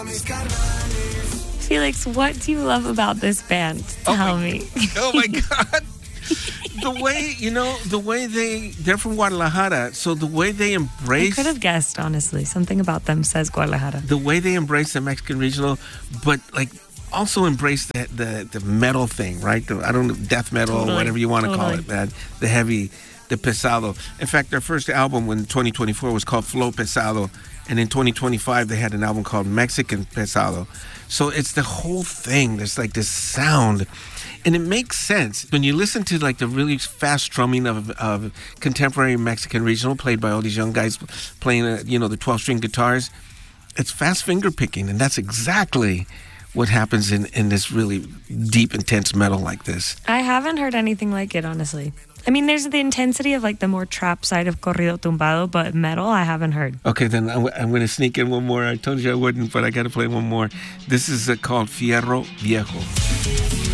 Felix, what do you love about this band? Tell me. Oh my God. The way they're from Guadalajara, so the way they I embrace, could have guessed, honestly. Something about them says Guadalajara. the way they embrace the Mexican regional, but like also embrace the metal thing, right? I don't know, death metal, Totally, whatever you want to call totally. it, man. The heavy, the pesado. In fact, their first album in 2024 was called Flow Pesado, and in 2025 they had an album called Mexican Pesado. So it's the whole thing. There's like this sound. And it makes sense when you listen to like the really fast strumming of contemporary Mexican regional played by all these young guys playing, the 12-string guitars. It's fast finger picking, and that's exactly what happens in this really deep, intense metal like this. I haven't heard anything like it, honestly. I mean, there's the intensity of like the more trap side of corrido tumbado, but metal I haven't heard. Okay, then I'm going to sneak in one more. I told you I wouldn't, but I got to play one more. This is called Fierro Viejo.